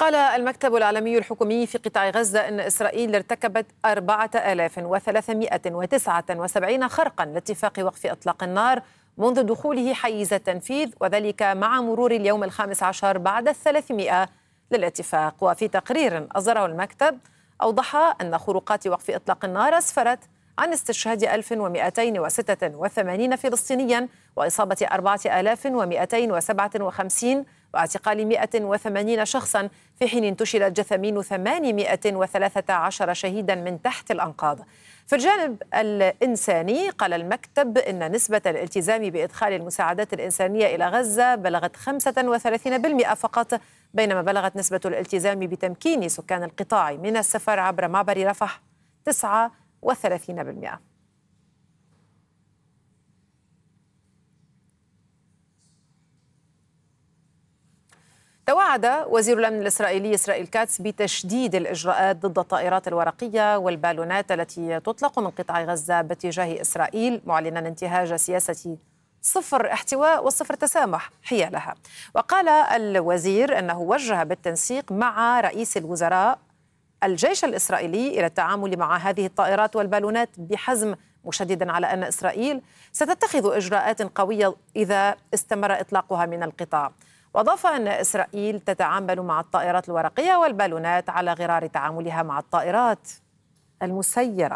قال المكتب العالمي الحكومي في قطاع غزة أن إسرائيل ارتكبت 4379 خرقا لاتفاق وقف إطلاق النار منذ دخوله حيز التنفيذ، وذلك مع مرور اليوم 15 بعد 300 للاتفاق. وفي تقرير أصدره المكتب أوضح أن خروقات وقف إطلاق النار أسفرت عن استشهاد 1286 فلسطينيا وإصابة 4257 واعتقال 180 شخصا، في حين انتشلت جثامين 813 شهيدا من تحت الأنقاض. في الجانب الإنساني قال المكتب إن نسبة الالتزام بإدخال المساعدات الإنسانية إلى غزة بلغت 35% فقط، بينما بلغت نسبة الالتزام بتمكين سكان القطاع من السفر عبر معبر رفح 39%. توعد وزير الأمن الإسرائيلي إسرائيل كاتس بتشديد الإجراءات ضد الطائرات الورقية والبالونات التي تطلق من قطاع غزة باتجاه إسرائيل، معلنا انتهاج سياسة صفر احتواء وصفر تسامح حيالها. وقال الوزير أنه وجه بالتنسيق مع رئيس الوزراء الجيش الإسرائيلي إلى التعامل مع هذه الطائرات والبالونات بحزم، مشددا على أن إسرائيل ستتخذ إجراءات قوية إذا استمر إطلاقها من القطاع. وأضاف أن إسرائيل تتعامل مع الطائرات الورقية والبالونات على غرار تعاملها مع الطائرات المسيرة.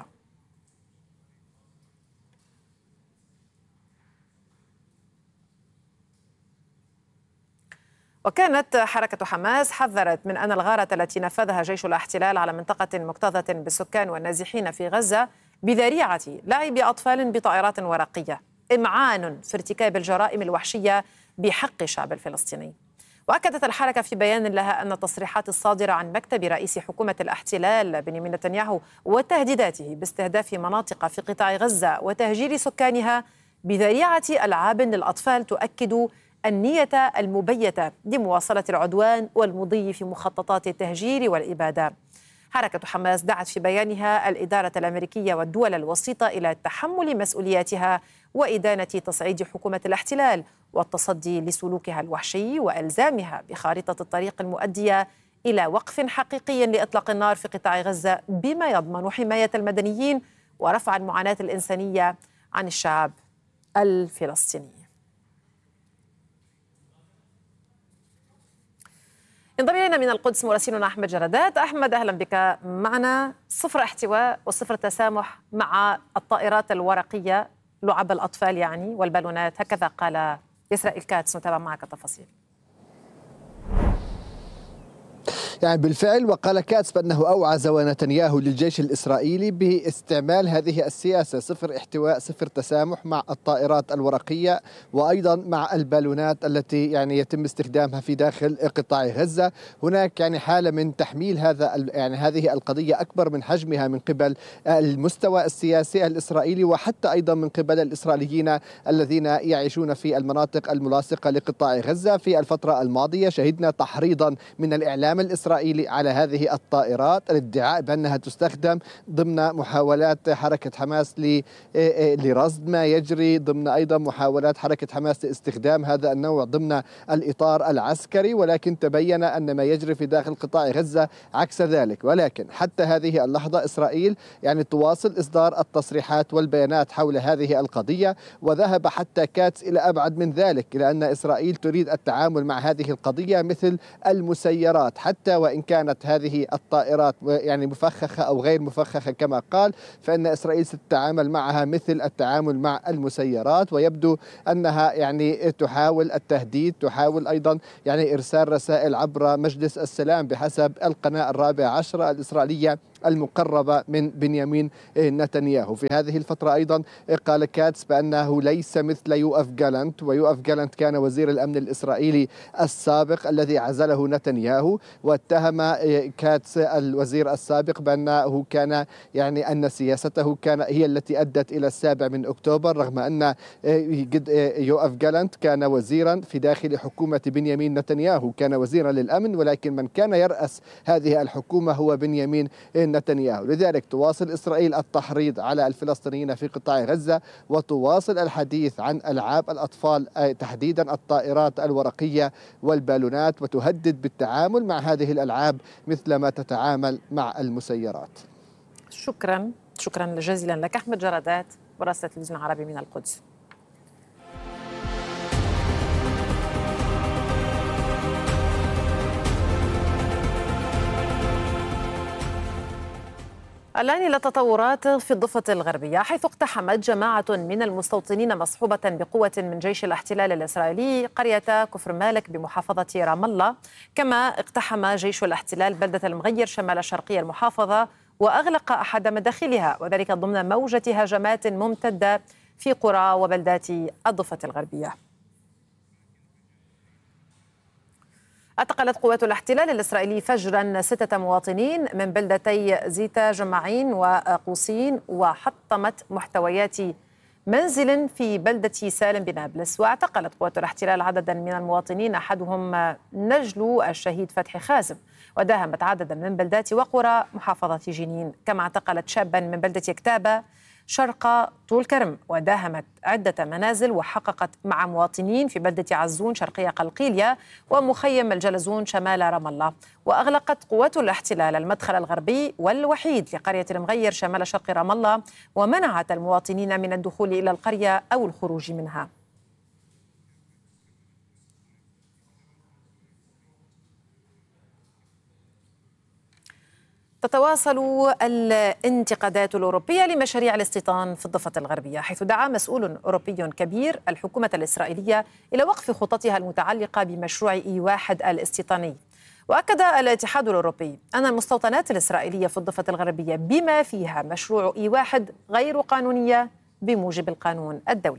وكانت حركة حماس حذرت من أن الغارة التي نفذها جيش الاحتلال على منطقة مكتظة بالسكان والنازحين في غزة بذريعة لعب أطفال بطائرات ورقية إمعان في ارتكاب الجرائم الوحشية بحق الشعب الفلسطيني. وأكدت الحركة في بيان لها أن التصريحات الصادرة عن مكتب رئيس حكومة الاحتلال بنيامين نتنياهو وتهديداته باستهداف مناطق في قطاع غزة وتهجير سكانها بذريعة ألعاب للأطفال تؤكد النية المبيتة لمواصلة العدوان والمضي في مخططات التهجير والإبادة. حركة حماس دعت في بيانها الإدارة الأمريكية والدول الوسيطة إلى تحمل مسؤولياتها وإدانة تصعيد حكومة الاحتلال والتصدي لسلوكها الوحشي وإلزامها بخارطة الطريق المؤدية إلى وقف حقيقي لإطلاق النار في قطاع غزة بما يضمن حماية المدنيين ورفع المعاناة الإنسانية عن الشعب الفلسطيني. انضم إلينا من القدس مراسلنا أحمد جردات. أحمد، أهلا بك معنا. صفر احتواء وصفر تسامح مع الطائرات الورقية لعب الأطفال يعني والبالونات، هكذا قال إسرائيل كاتس. نتابع معك التفاصيل. يعني بالفعل، وقال كاتس بأنه أوعز نتنياهو للجيش الإسرائيلي باستعمال هذه السياسة صفر احتواء صفر تسامح مع الطائرات الورقية وأيضا مع البالونات التي يعني يتم استخدامها في داخل قطاع غزة. هناك يعني حالة من تحميل هذه القضية أكبر من حجمها من قبل المستوى السياسي الإسرائيلي وحتى أيضا من قبل الإسرائيليين الذين يعيشون في المناطق الملاصقة لقطاع غزة. في الفترة الماضية شهدنا تحريضا من الإعلام الإسرائيلي على هذه الطائرات، الادعاء بأنها تستخدم ضمن محاولات حركة حماس لرصد ما يجري، ضمن أيضا محاولات حركة حماس لاستخدام هذا النوع ضمن الإطار العسكري، ولكن تبين أن ما يجري في داخل قطاع غزة عكس ذلك. ولكن حتى هذه اللحظة إسرائيل يعني تواصل إصدار التصريحات والبيانات حول هذه القضية، وذهب حتى كاتس إلى أبعد من ذلك، إلى أن إسرائيل تريد التعامل مع هذه القضية مثل المسيرات، حتى وإن كانت هذه الطائرات يعني مفخخة أو غير مفخخة كما قال، فإن إسرائيل ستتعامل معها مثل التعامل مع المسيرات. ويبدو أنها يعني تحاول التهديد، تحاول أيضا يعني إرسال رسائل عبر مجلس السلام بحسب القناة 14 الإسرائيلية المقربة من بنيامين نتنياهو. في هذه الفترة أيضا قال كاتس بأنه ليس مثل يوآف جالانت، ويوآف جالانت كان وزير الأمن الإسرائيلي السابق الذي عزله نتنياهو، واتهم كاتس الوزير السابق بأنه كان يعني أن سياسته كان هي التي أدت إلى 7 أكتوبر، رغم أن يوآف جالانت كان وزيرا في داخل حكومة بنيامين نتنياهو، كان وزيرا للأمن، ولكن من كان يرأس هذه الحكومة هو بنيامين من نتنياهو. لذلك تواصل إسرائيل التحريض على الفلسطينيين في قطاع غزة، وتواصل الحديث عن ألعاب الأطفال تحديدا الطائرات الورقية والبالونات، وتهدد بالتعامل مع هذه الألعاب مثل ما تتعامل مع المسيرات. شكرا جزيلا لك أحمد جرادات، مراسل التلفزيون العربي من القدس. الآن إلى التطورات في الضفة الغربية، حيث اقتحمت جماعة من المستوطنين مصحوبة بقوة من جيش الاحتلال الإسرائيلي قرية كفر مالك بمحافظة رام الله، كما اقتحم جيش الاحتلال بلدة المغير شمال شرقي المحافظة وأغلق أحد مداخلها، وذلك ضمن موجة هجمات ممتدة في قرى وبلدات الضفة الغربية. اعتقلت قوات الاحتلال الإسرائيلي فجرا 6 مواطنين من بلدتي زيتا جمعين وقوسين، وحطمت محتويات منزل في بلدة سالم بنابلس. واعتقلت قوات الاحتلال عددا من المواطنين، أحدهم نجل الشهيد فتحي خازم، وداهمت عددا من بلدات وقرى محافظة جنين. كما اعتقلت شابا من بلدة يكتابة شرق طول كرم، وداهمت عدة منازل، وحققت مع مواطنين في بلدة عزون شرقية قلقيلية ومخيم الجلزون شمال رام الله. وأغلقت قوات الاحتلال المدخل الغربي والوحيد لقرية المغير شمال شرق رام الله، ومنعت المواطنين من الدخول إلى القرية أو الخروج منها. تتواصل الانتقادات الأوروبية لمشاريع الاستيطان في الضفة الغربية، حيث دعا مسؤول أوروبي كبير الحكومة الإسرائيلية إلى وقف خططها المتعلقة بمشروع E1 الاستيطاني. وأكد الاتحاد الأوروبي أن المستوطنات الإسرائيلية في الضفة الغربية بما فيها مشروع E1 غير قانونية بموجب القانون الدولي.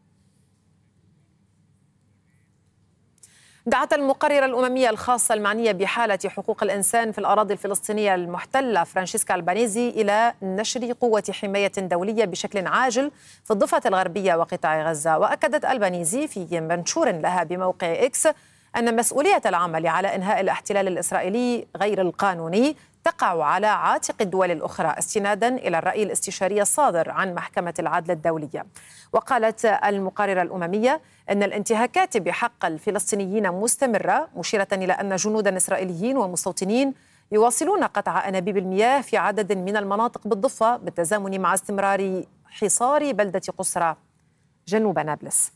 دعت المقررة الأممية الخاصة المعنية بحالة حقوق الإنسان في الأراضي الفلسطينية المحتلة فرانشيسكا البانيزي إلى نشر قوة حماية دولية بشكل عاجل في الضفة الغربية وقطاع غزة. وأكدت البانيزي في منشور لها بموقع إكس أن مسؤولية العمل على إنهاء الاحتلال الإسرائيلي غير القانوني تقع على عاتق الدول الأخرى، استنادا إلى الرأي الاستشاري الصادر عن محكمة العدل الدولية. وقالت المقررة الأممية أن الانتهاكات بحق الفلسطينيين مستمرة، مشيرة إلى أن جنودا إسرائيليين ومستوطنين يواصلون قطع أنابيب المياه في عدد من المناطق بالضفة بالتزامن مع استمرار حصار بلدة قسرى جنوب نابلس.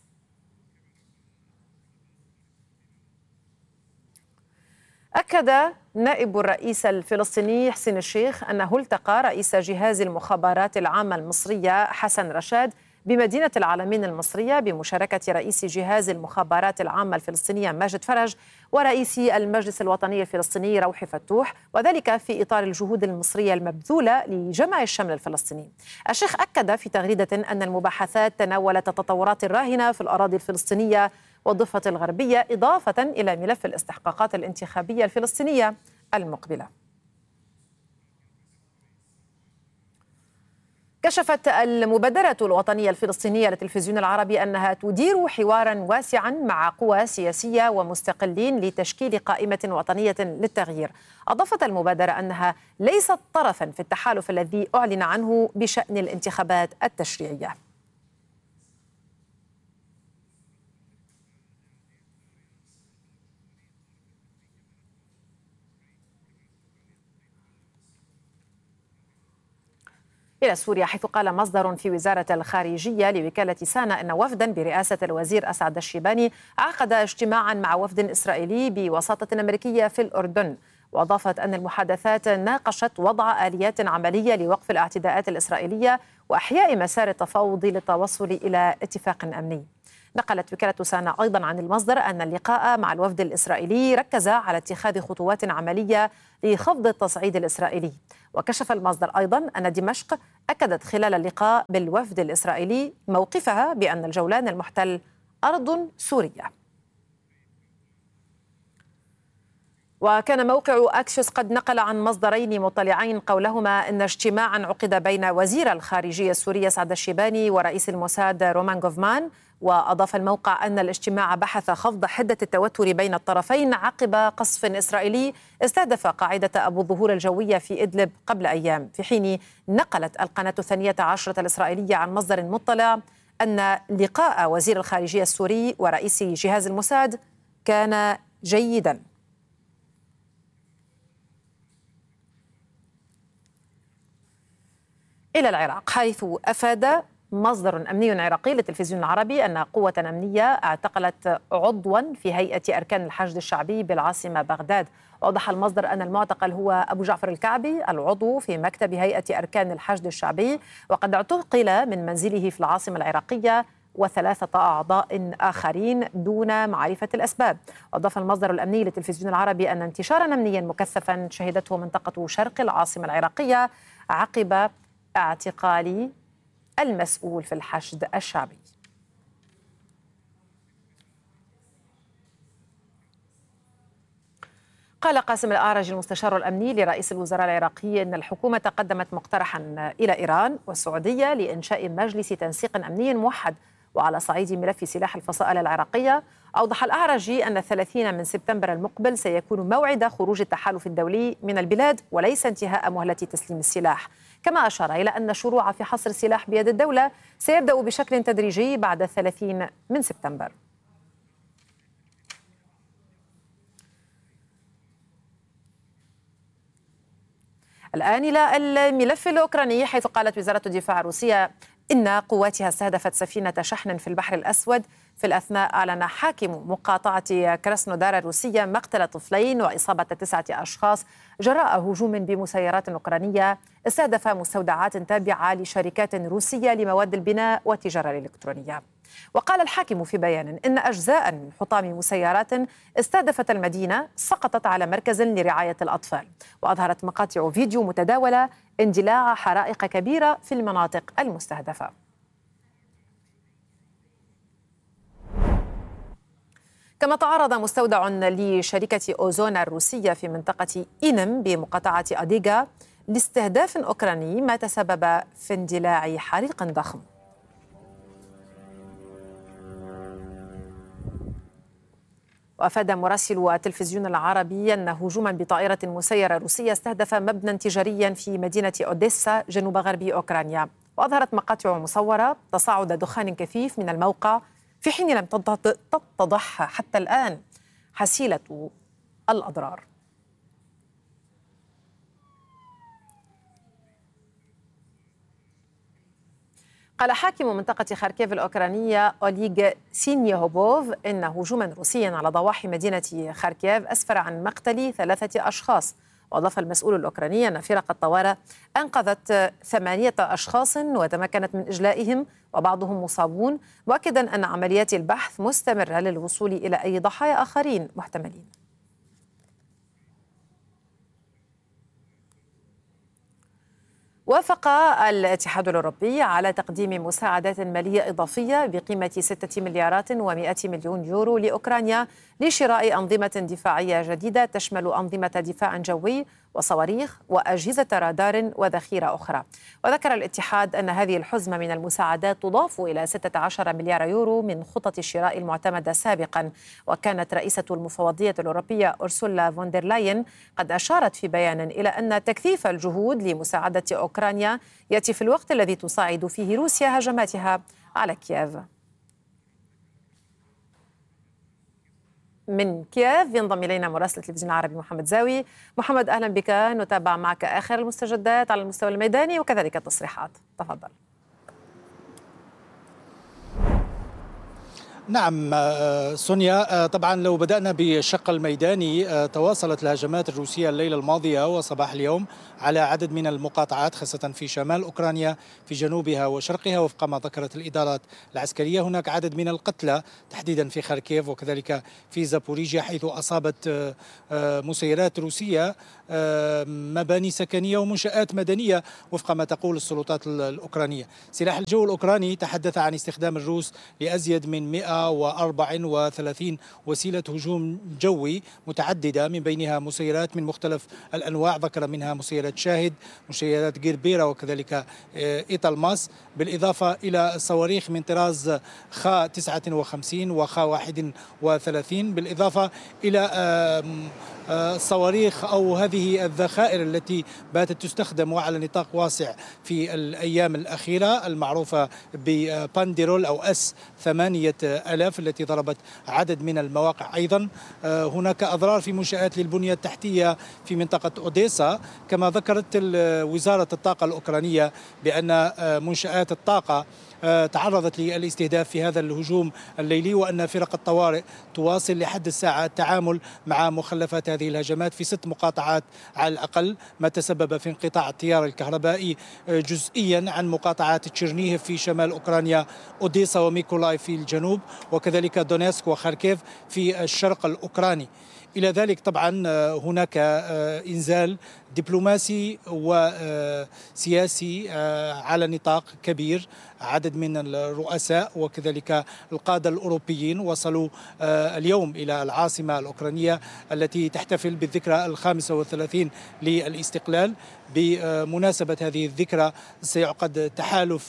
أكد نائب الرئيس الفلسطيني حسين الشيخ أنه التقى رئيس جهاز المخابرات العامة المصرية حسن رشاد بمدينة العالمين المصرية بمشاركة رئيس جهاز المخابرات العامة الفلسطينية ماجد فرج ورئيس المجلس الوطني الفلسطيني روحي فتوح، وذلك في إطار الجهود المصرية المبذولة لجمع الشمل الفلسطيني. الشيخ أكد في تغريدة أن المباحثات تناولت التطورات الراهنة في الأراضي الفلسطينية والضفة الغربية، إضافة إلى ملف الاستحقاقات الانتخابية الفلسطينية المقبلة. كشفت المبادرة الوطنية الفلسطينية للتلفزيون العربي أنها تدير حوارا واسعا مع قوى سياسية ومستقلين لتشكيل قائمة وطنية للتغيير. أضافت المبادرة أنها ليست طرفا في التحالف الذي أعلن عنه بشأن الانتخابات التشريعية. إلى سوريا، حيث قال مصدر في وزارة الخارجية لوكالة سانا أن وفدا برئاسة الوزير أسعد الشيباني عقد اجتماعا مع وفد إسرائيلي بوساطة أمريكية في الأردن. وأضافت أن المحادثات ناقشت وضع آليات عملية لوقف الاعتداءات الإسرائيلية وأحياء مسار التفاوض للتوصل إلى اتفاق أمني. نقلت وكالة سانا أيضا عن المصدر أن اللقاء مع الوفد الإسرائيلي ركز على اتخاذ خطوات عملية لخفض التصعيد الإسرائيلي. وكشف المصدر أيضا أن دمشق أكدت خلال اللقاء بالوفد الإسرائيلي موقفها بأن الجولان المحتل أرض سورية. وكان موقع أكسيوس قد نقل عن مصدرين مطلعين قولهما أن اجتماعا عقد بين وزير الخارجية السوري سعد الشيباني ورئيس الموساد رومان غوفمان وأضاف الموقع أن الاجتماع بحث خفض حدة التوتر بين الطرفين عقب قصف إسرائيلي استهدف قاعدة أبو الظهور الجوية في إدلب قبل أيام، في حين نقلت القناة 12 الإسرائيلية عن مصدر مطلع أن لقاء وزير الخارجية السوري ورئيس جهاز الموساد كان جيداً. إلى العراق، حيث أفاد مصدر أمني عراقي للتلفزيون العربي أن قوة أمنية اعتقلت عضوا في هيئة أركان الحشد الشعبي بالعاصمة بغداد. وأوضح المصدر أن المعتقل هو أبو جعفر الكعبي العضو في مكتب هيئة أركان الحشد الشعبي، وقد اعتقل من منزله في العاصمة العراقية وثلاثة أعضاء آخرين دون معرفة الأسباب. وأضاف المصدر الأمني للتلفزيون العربي أن انتشارا أمنيا مكثفا شهدته منطقة شرق العاصمة العراقية عقب اعتقال المسؤول في الحشد الشعبي. قال قاسم الأعرج المستشار الأمني لرئيس الوزراء العراقي أن الحكومة قدمت مقترحا إلى إيران والسعودية لإنشاء مجلس تنسيق أمني موحد. وعلى صعيد ملف سلاح الفصائل العراقية، أوضح الأعرجي أن 30 من سبتمبر المقبل سيكون موعد خروج التحالف الدولي من البلاد وليس انتهاء مهلة تسليم السلاح. كما أشار إلى أن الشروع في حصر السلاح بيد الدولة سيبدأ بشكل تدريجي بعد 30 من سبتمبر. الآن إلى الملف الأوكراني، حيث قالت وزارة الدفاع الروسية إن قواتها استهدفت سفينة شحن في البحر الأسود. في الأثناء أعلن حاكم مقاطعة كراسنودار الروسية مقتل طفلين وإصابة 9 أشخاص جراء هجوم بمسيرات أوكرانية استهدف مستودعات تابعة لشركات روسية لمواد البناء والتجارة الإلكترونية. وقال الحاكم في بيان إن أجزاء من حطام مسيرات استهدفت المدينة سقطت على مركز لرعاية الأطفال. وأظهرت مقاطع فيديو متداولة اندلاع حرائق كبيرة في المناطق المستهدفة. كما تعرض مستودع لشركة أوزون الروسية في منطقة إينم بمقاطعة أديغا لاستهداف أوكراني ما تسبب في اندلاع حريق ضخم. وأفاد مراسل التلفزيون العربي أن هجوما بطائرة مسيرة روسية استهدف مبنى تجاريا في مدينة أوديسا جنوب غرب أوكرانيا. وأظهرت مقاطع مصورة تصاعد دخان كثيف من الموقع، في حين لم تتضح حتى الآن حصيلة الأضرار. قال حاكم منطقة خاركيف الأوكرانية أوليغ سينيهوبوف إن هجوما روسيا على ضواحي مدينة خاركيف أسفر عن مقتل 3 أشخاص. وأضاف المسؤول الأوكراني أن فرق الطوارئ أنقذت 8 أشخاص وتمكنت من إجلائهم وبعضهم مصابون، مؤكدا أن عمليات البحث مستمرة للوصول إلى أي ضحايا آخرين محتملين. وافق الاتحاد الأوروبي على تقديم مساعدات مالية إضافية بقيمة 6 مليارات و100 مليون يورو لأوكرانيا لشراء أنظمة دفاعية جديدة تشمل أنظمة دفاع جوي وصواريخ وأجهزة رادار وذخيرة أخرى. وذكر الاتحاد أن هذه الحزمة من المساعدات تضاف إلى 16 مليار يورو من خطط الشراء المعتمدة سابقا. وكانت رئيسة المفوضية الأوروبية أورسولا فوندر لاين قد أشارت في بيان إلى أن تكثيف الجهود لمساعدة أوكرانيا يأتي في الوقت الذي تصاعد فيه روسيا هجماتها على كييف. من كييف ينضم إلينا مراسل التلفزيون العربي محمد زاوي. محمد، أهلا بك، نتابع معك آخر المستجدات على المستوى الميداني وكذلك التصريحات، تفضل. نعم سونيا، طبعا لو بدأنا بالشق الميداني، تواصلت الهجمات الروسية الليلة الماضية وصباح اليوم على عدد من المقاطعات خاصة في شمال أوكرانيا في جنوبها وشرقها. وفق ما ذكرت الإدارات العسكرية هناك عدد من القتلى تحديدا في خاركيف وكذلك في زابوريجيا، حيث أصابت مسيرات روسية مباني سكنية ومنشآت مدنية وفق ما تقول السلطات الأوكرانية. سلاح الجو الأوكراني تحدث عن استخدام الروس لأزيد من 100 134 وسيلة هجوم جوي متعددة، من بينها مسيرات من مختلف الأنواع، ذكر منها مسيرات شاهد، مسيرات جيربيرا، وكذلك إيتالماس، بالإضافة إلى صواريخ من طراز خا 59 وخا 31، بالإضافة إلى الصواريخ أو هذه الذخائر التي باتت تستخدم على نطاق واسع في الأيام الأخيرة، المعروفة ببانديرول أو S8000، التي ضربت عدد من المواقع. أيضا هناك أضرار في منشآت للبنية التحتية في منطقة أوديسا، كما ذكرت وزارة الطاقة الأوكرانية بأن منشآت الطاقة تعرضت للاستهداف في هذا الهجوم الليلي، وأن فرق الطوارئ تواصل لحد الساعة التعامل مع مخلفات هذه الهجمات في 6 مقاطعات على الأقل، ما تسبب في انقطاع التيار الكهربائي جزئيا عن مقاطعات تشيرنيهف في شمال أوكرانيا، أوديسا وميكولاي في الجنوب، وكذلك دونيسك وخاركيف في الشرق الأوكراني. إلى ذلك طبعا هناك إنزال دبلوماسي وسياسي على نطاق كبير. عدد من الرؤساء وكذلك القادة الأوروبيين وصلوا اليوم إلى العاصمة الأوكرانية التي تحتفل بالذكرى 35 للاستقلال. بمناسبة هذه الذكرى سيعقد تحالف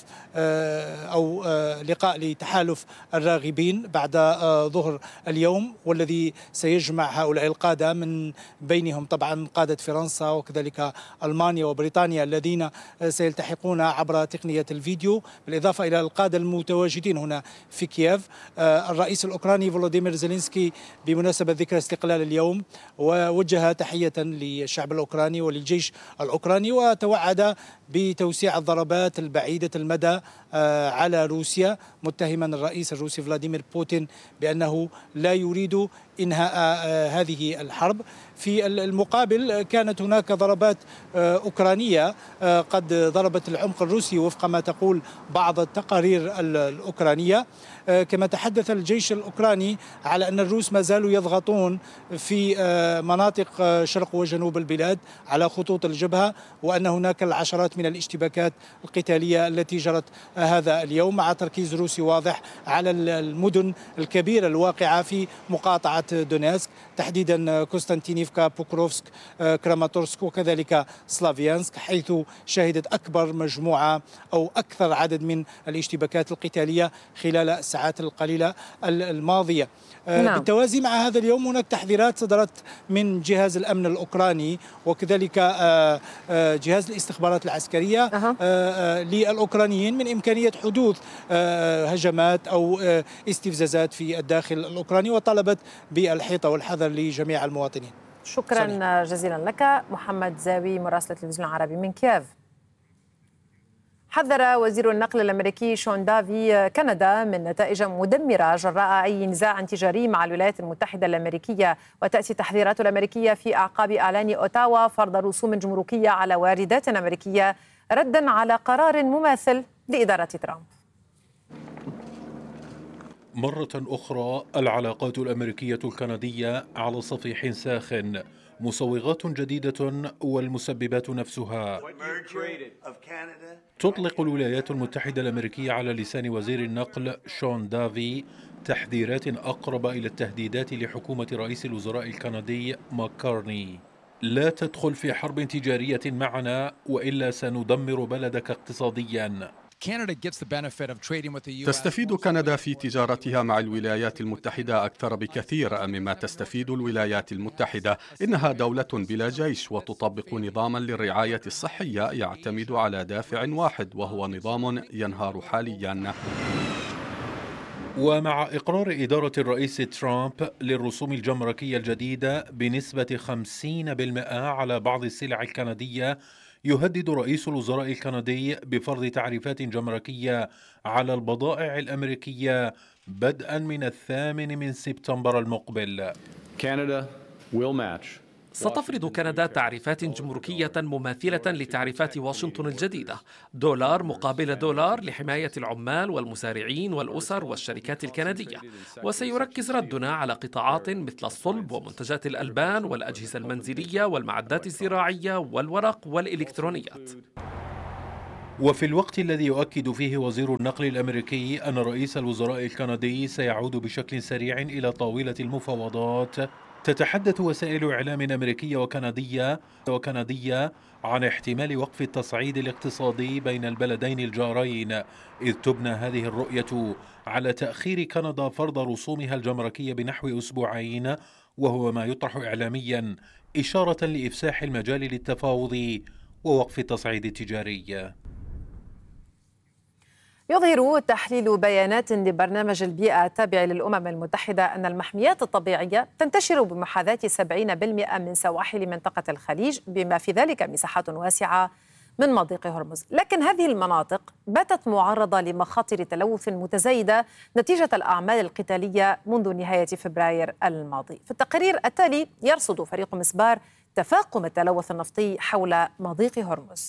أو لقاء لتحالف الراغبين بعد ظهر اليوم، والذي سيجمع هؤلاء القادة، من بينهم طبعا قادة فرنسا وكذلك ألمانيا وبريطانيا الذين سيلتحقون عبر تقنية الفيديو، بالإضافة إلى القادة المتواجدين هنا في كييف. الرئيس الأوكراني فولوديمير زيلينسكي بمناسبة ذكرى استقلال اليوم ووجه تحية للشعب الأوكراني وللجيش الأوكراني، وتوعد بتوسيع الضربات البعيدة المدى على روسيا، متهما الرئيس الروسي فلاديمير بوتين بأنه لا يريد إنهاء هذه الحرب. في المقابل كانت هناك ضربات أوكرانية قد ضربت العمق الروسي وفق ما تقول بعض التقارير الأوكرانية، كما تحدث الجيش الأوكراني على أن الروس ما زالوا يضغطون في مناطق شرق وجنوب البلاد على خطوط الجبهة، وأن هناك العشرات من الاشتباكات القتالية التي جرت هذا اليوم، مع تركيز روسي واضح على المدن الكبيرة الواقعة في مقاطعة دونيسك، تحديدا كوستانتينيفكا، بوكروفسك، كراماتورسك، وكذلك سلافيانسك، حيث شهدت أكبر مجموعة أو أكثر عدد من الاشتباكات القتالية خلال الساعات القليلة الماضية. نعم. بالتوازي مع هذا اليوم هناك تحذيرات صدرت من جهاز الأمن الأوكراني وكذلك جهاز الاستخبارات العسكرية للأوكرانيين من إمكانية حدوث هجمات أو استفزازات في الداخل الأوكراني، وطلبت بالحيطة والحذر لجميع المواطنين. شكرا جزيلا لك محمد زاوي مراسل التلفزيون العربي من كييف. حذر وزير النقل الأمريكي شون دافي كندا من نتائج مدمرة جراء أي نزاع تجاري مع الولايات المتحدة الأمريكية، وتأتي التحذيرات الأمريكية في أعقاب إعلان أوتاوا فرض رسوم جمركية على واردات أمريكية ردا على قرار مماثل لإدارة ترامب. مرة أخرى العلاقات الأمريكية الكندية على صفيح ساخن، مصوغات جديدة والمسببات نفسها. تطلق الولايات المتحدة الأمريكية على لسان وزير النقل شون دافي تحذيرات أقرب إلى التهديدات لحكومة رئيس الوزراء الكندي ماكارني: لا تدخل في حرب تجارية معنا وإلا سندمر بلدك اقتصاديا. تستفيد كندا في تجارتها مع الولايات المتحدة أكثر بكثير مما تستفيد الولايات المتحدة. إنها دولة بلا جيش وتطبق نظاما للرعاية الصحية يعتمد على دافع واحد، وهو نظام ينهار حاليا. ومع إقرار إدارة الرئيس ترامب للرسوم الجمركية الجديدة بنسبة 50% على بعض السلع الكندية، يهدد رئيس الوزراء الكندي بفرض تعريفات جمركية على البضائع الأمريكية بدءا من 8 سبتمبر المقبل. ستفرض كندا تعريفات جمركية مماثلة لتعريفات واشنطن الجديدة، دولار مقابل دولار لحماية العمال والمزارعين والأسر والشركات الكندية. وسيركز ردنا على قطاعات مثل الصلب ومنتجات الألبان والأجهزة المنزلية والمعدات الزراعية والورق والإلكترونيات. وفي الوقت الذي يؤكد فيه وزير النقل الأمريكي أن رئيس الوزراء الكندي سيعود بشكل سريع إلى طاولة المفاوضات، تتحدث وسائل إعلام أمريكية وكندية عن احتمال وقف التصعيد الاقتصادي بين البلدين الجارين، إذ تبنى هذه الرؤية على تأخير كندا فرض رسومها الجمركية بنحو أسبوعين، وهو ما يطرح إعلاميا إشارة لإفساح المجال للتفاوض ووقف التصعيد التجاري. يظهر تحليل بيانات لبرنامج البيئة التابع للأمم المتحدة أن المحميات الطبيعية تنتشر بمحاذاة 70% من سواحل منطقة الخليج، بما في ذلك مساحات واسعة من مضيق هرمز. لكن هذه المناطق باتت معرضة لمخاطر تلوث متزايدة نتيجة الأعمال القتالية منذ نهاية فبراير الماضي. في التقرير التالي يرصد فريق مسبار تفاقم التلوث النفطي حول مضيق هرمز.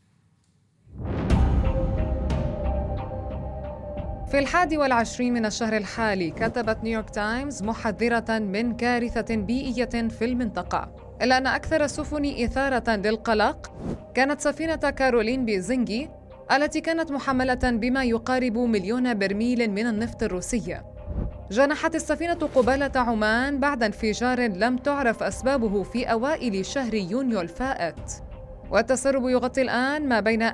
في 21 من الشهر الحالي كتبت نيويورك تايمز محذرة من كارثة بيئية في المنطقة، إلا أن أكثر السفن إثارة للقلق كانت سفينة كارولين بيزنجي التي كانت محملة بما يقارب 1,000,000 برميل من النفط الروسي. جنحت السفينة قبالة عمان بعد انفجار لم تعرف أسبابه في أوائل شهر يونيو الفائت، والتسرب يغطي الآن ما بين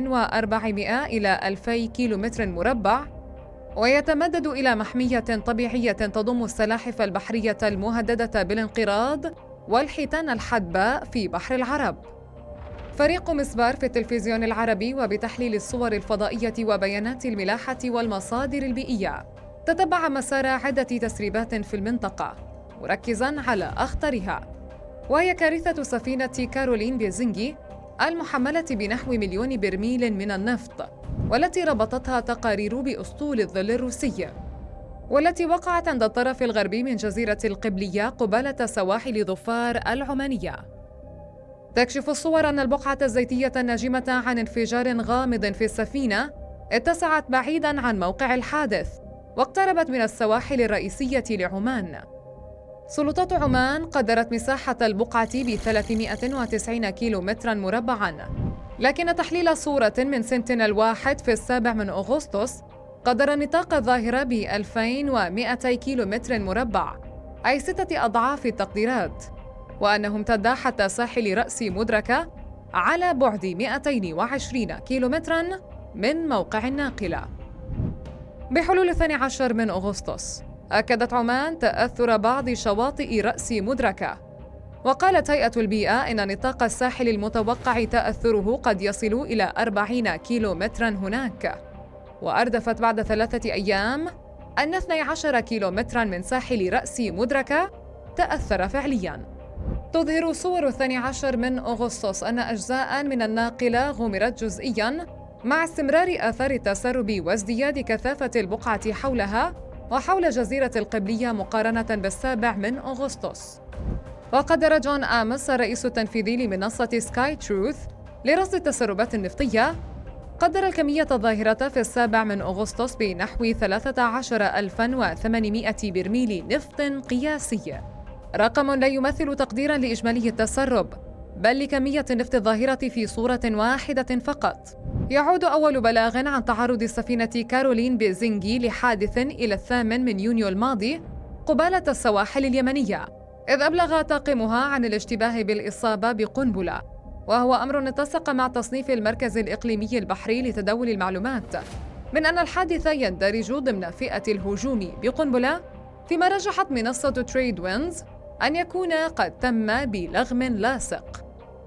1400 إلى 2000 كيلومتر مربع، ويتمدد إلى محمية طبيعية تضم السلاحف البحرية المهددة بالانقراض والحيتان الحدباء في بحر العرب. فريق مسبار في التلفزيون العربي وبتحليل الصور الفضائية وبيانات الملاحة والمصادر البيئية تتبع مسار عدة تسريبات في المنطقة مركزاً على أخطرها، وهي كارثة سفينة كارولين بيزنجي المحملة بنحو 1,000,000 برميل من النفط، والتي ربطتها تقارير بأسطول الظل الروسي، والتي وقعت عند الطرف الغربي من جزيرة القبلية قبالة سواحل ظفار العمانية. تكشف الصور أن البقعة الزيتية الناجمة عن انفجار غامض في السفينة اتسعت بعيداً عن موقع الحادث واقتربت من السواحل الرئيسية لعمان. سلطات عمان قدرت مساحة البقعة ب390 كيلومتراً مربعاً، لكن تحليل صورة من سنتينل 1 في 7 من أغسطس قدر نطاق الظاهرة ب2200 كيلومتر مربع، أي 6 أضعاف التقديرات، وأنه امتد حتى ساحل رأس مدركة على بعد 220 كيلومتراً من موقع الناقلة. بحلول 12 من أغسطس أكدت عمان تأثر بعض شواطئ رأس مدركة، وقالت هيئة البيئة إن نطاق الساحل المتوقع تأثره قد يصل إلى 40 كيلومتراً هناك، وأردفت بعد 3 أيام أن 12 كيلومتراً من ساحل رأس مدركة تأثر فعلياً. تظهر صور 12 من أغسطس أن أجزاء من الناقلة غمرت جزئياً مع استمرار آثار التسرب وازدياد كثافة البقعة حولها وحول جزيرة القبلية مقارنة بالسابع من أغسطس. وقدر جون آمس الرئيس التنفيذي لمنصة سكاي تروث لرصد التسربات النفطية قدر الكمية الظاهرة في السابع من أغسطس بنحو 13,800 برميل نفط قياسي، رقم لا يمثل تقديراً لإجمالي التسرب بل لكمية النفط الظاهرة في صورة واحدة فقط. يعود أول بلاغ عن تعرض السفينة كارولين بيزنجي لحادث إلى 8 من يونيو الماضي قبالة السواحل اليمنية، إذ أبلغ طاقمها عن الاشتباه بالإصابة بقنبلة، وهو أمر اتسق مع تصنيف المركز الإقليمي البحري لتداول المعلومات من أن الحادث يندرج ضمن فئة الهجوم بقنبلة، فيما رجحت منصة تريد ويندز أن يكون قد تم بلغم لاصق.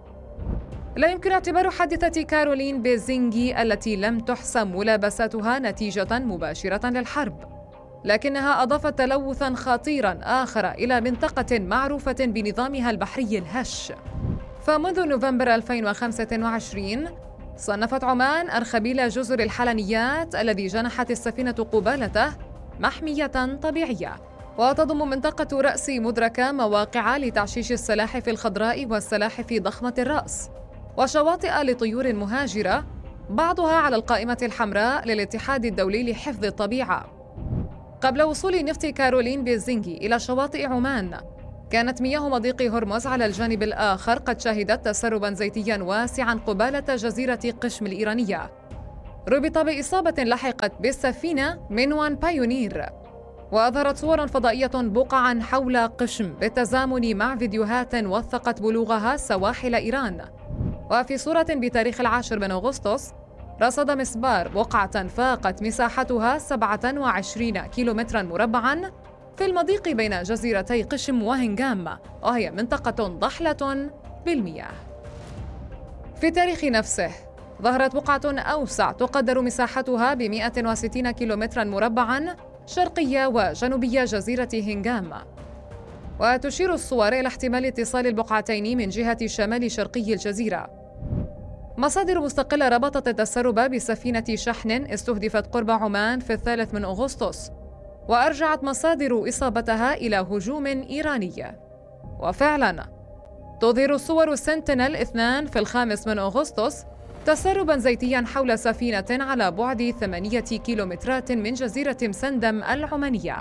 لا يمكن اعتبار حادثة كارولين بيزنجي التي لم تحسم ملابساتها نتيجة مباشرة للحرب، لكنها أضافت تلوثاً خطيراً آخر إلى منطقة معروفة بنظامها البحري الهش. فمنذ نوفمبر 2025 صنفت عمان أرخبيل جزر الحلنيات الذي جنحت السفينة قبالته محمية طبيعية، وتضم منطقة رأس مدركة مواقع لتعشيش السلاحف الخضراء والسلاحف ضخمة الرأس، وشواطئ لطيور مهاجرة بعضها على القائمة الحمراء للاتحاد الدولي لحفظ الطبيعة. قبل وصول نفط كارولين بيزنجي إلى شواطئ عمان كانت مياه مضيق هرمز على الجانب الآخر قد شهدت تسرباً زيتياً واسعاً قبالة جزيرة قشم الإيرانية. ربط بإصابة لحقت بالسفينة من وان بايونير. وأظهرت صور فضائية بقعاً حول قشم بالتزامن مع فيديوهات وثقت بلوغها سواحل إيران. وفي صورة بتاريخ 10 أغسطس رصد مسبار بقعة فاقت مساحتها 27 كيلومتراً مربعاً في المضيق بين جزيرتي قشم وهنغام، وهي منطقة ضحلة بالمياه. في التاريخ نفسه ظهرت بقعة أوسع تقدر مساحتها ب160 كيلومتراً مربعاً شرقية وجنوبية جزيرة هنغام. وتشير الصور إلى احتمال اتصال البقعتين من جهة شمال شرقي الجزيرة. مصادر مستقلة ربطت التسرب بسفينة شحن استهدفت قرب عمان في 3 أغسطس، وأرجعت مصادر إصابتها إلى هجوم إيراني. وفعلاً تظهر صور سنتينل 2 في 5 أغسطس تسرباً زيتياً حول سفينة على بعد 8 كيلومترات من جزيرة مسندم العمانية.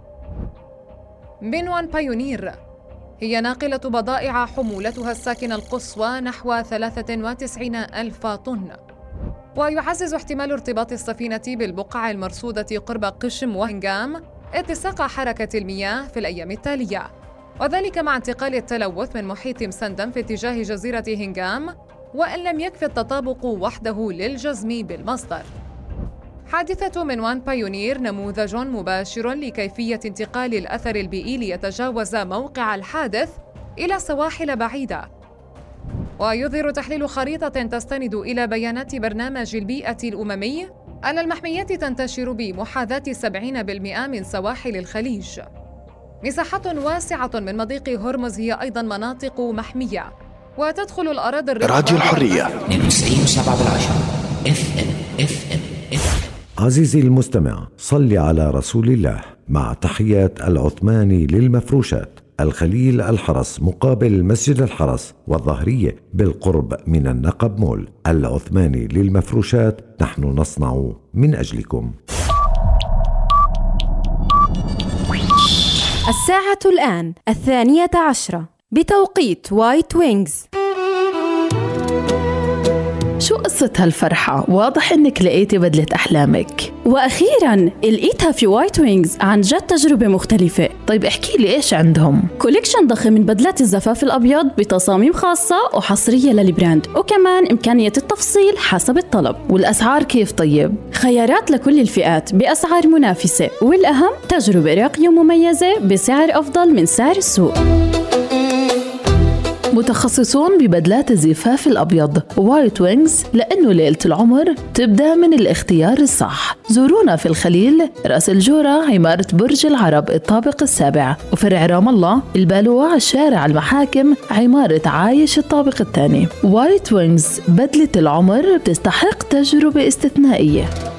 من وان بايونير هي ناقلة بضائع حمولتها الساكنة القصوى نحو 93,000 طن. ويعزز احتمال ارتباط السفينة بالبقع المرصودة قرب قشم وهنغام اتساق حركة المياه في الأيام التالية، وذلك مع انتقال التلوث من محيط مسندم في اتجاه جزيرة هنغام، وإن لم يكفي التطابق وحده للجزم بالمصدر. حادثة من وان بايونير نموذج مباشر لكيفية انتقال الأثر البيئي ليتجاوز موقع الحادث إلى سواحل بعيدة. ويظهر تحليل خريطة تستند إلى بيانات برنامج البيئة الأممي أن المحميات تنتشر بمحاذاة 70% من سواحل الخليج. مساحات واسعة من مضيق هرمز هي أيضاً مناطق محمية، وتدخل الأراضي راديو الحرية 92.7 FM. عزيزي المستمع، صل على رسول الله. مع تحيات العثماني للمفروشات، الخليل الحرس مقابل مسجد الحرس والظهرية بالقرب من النقب مول. العثماني للمفروشات، نحن نصنع من أجلكم. الساعة الآن 12:00 بتوقيت وايت وينجز. شو قصة هالفرحة؟ واضح إنك لقيتي بدلة أحلامك. وأخيراً لقيتها في وايت وينجز، عن جد تجربة مختلفة. طيب احكي لي إيش عندهم؟ كوليكشن ضخم من بدلات الزفاف الأبيض بتصاميم خاصة وحصرية للبراند، وكمان إمكانية التفصيل حسب الطلب. والأسعار كيف طيب؟ خيارات لكل الفئات بأسعار منافسة، والأهم تجربة راقية ومميزة بسعر أفضل من سعر السوق. متخصصون ببدلات الزفاف الأبيض. وايت وينجز، لأنه ليلة العمر تبدأ من الاختيار الصح. زورونا في الخليل، رأس الجورة، عمارة برج العرب الطابق 7، وفرع رام الله البالوع شارع المحاكم عمارة عايش الطابق 2. وايت وينجز، بدلة العمر تستحق تجربة استثنائية.